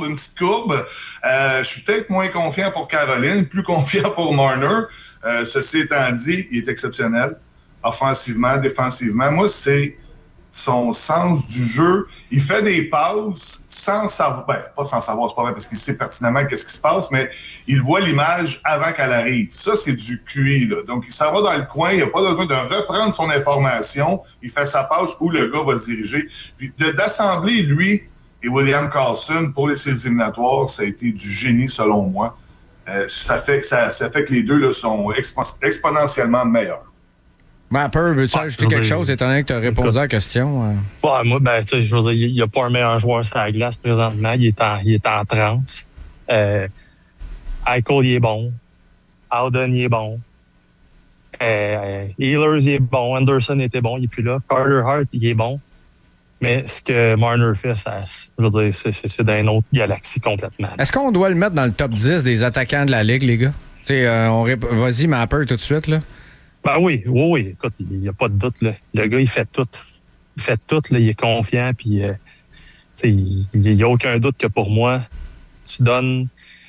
une petite courbe. Je suis peut-être moins confiant pour Caroline, plus confiant pour Marner. Ceci étant dit, il est exceptionnel. Offensivement, défensivement. Moi, c'est son sens du jeu. Il fait des passes sans savoir, pas sans savoir, c'est pas vrai, parce qu'il sait pertinemment qu'est-ce qui se passe, mais il voit l'image avant qu'elle arrive. Ça, c'est du QI, là. Donc, il s'en va dans le coin, il n'a pas besoin de reprendre son information, il fait sa passe où le gars va se diriger. Puis, d'assembler, lui et William Karlsson pour les séries éliminatoires, ça a été du génie, selon moi. Ça fait que les deux là, sont exponentiellement meilleurs. Mapper, veux-tu ajouter quelque chose, étant donné que tu as répondu à la question? Ouais, moi, tu sais, je veux dire, il n'y a pas un meilleur joueur sur la glace présentement. Il est en transe. Eichel, il est bon. Howden, il est bon. Ehlers, il est bon. Anderson était bon, il n'est plus là. Carter Hart, il est bon. Mais ce que Marner fait, je veux dire, c'est dans une autre galaxie complètement. Est-ce qu'on doit le mettre dans le top 10 des attaquants de la Ligue, les gars? Vas-y, Mapper, tout de suite, là. Ben oui. Écoute, il n'y a pas de doute, là. Le gars, il fait tout. Là. Il est confiant, puis il n'y a aucun doute que pour moi, tu donnes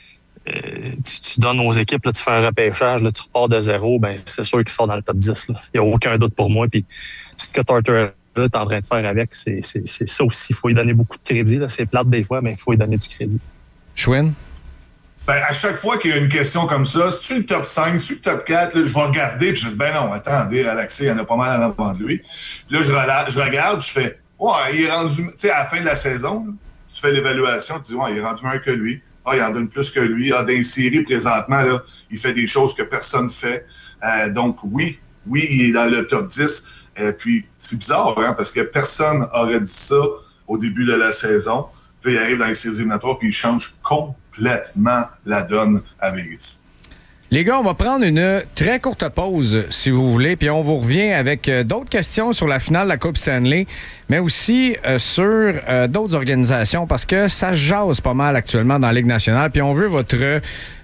aux équipes, là, tu fais un repêchage, là, tu repars de zéro, ben c'est sûr qu'il sort dans le top 10. Il n'y a aucun doute pour moi. Puis ce que Tortorella est en train de faire avec, c'est ça aussi. Il faut lui donner beaucoup de crédit. Là. C'est plate des fois, mais il faut lui donner du crédit. Chouine? Ben, à chaque fois qu'il y a une question comme ça, si tu le top 5, si tu le top 4, là, je vais regarder, puis je dis, ben non, attendez, relaxez, il y en a pas mal en avant de lui. Puis là, je regarde, je fais, ouais, il est rendu, tu sais, à la fin de la saison, là, tu fais l'évaluation, tu dis, ouais, il est rendu meilleur que lui. Ah, il en donne plus que lui. Ah, dans les séries, présentement, là, il fait des choses que personne fait. Donc, oui, il est dans le top 10. Puis, c'est bizarre, hein, parce que personne n'aurait dit ça au début de la saison. Puis, il arrive dans les séries éliminatoires, puis il change complètement la donne à Vegas. Les gars, on va prendre une très courte pause, si vous voulez, puis on vous revient avec d'autres questions sur la finale de la Coupe Stanley, mais aussi sur d'autres organisations, parce que ça jase pas mal actuellement dans la Ligue nationale, puis on veut votre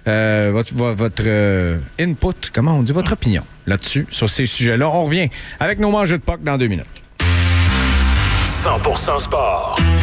input, comment on dit, votre opinion là-dessus, sur ces sujets-là. On revient avec nos mangeux de POC dans 2 minutes. 100% sport.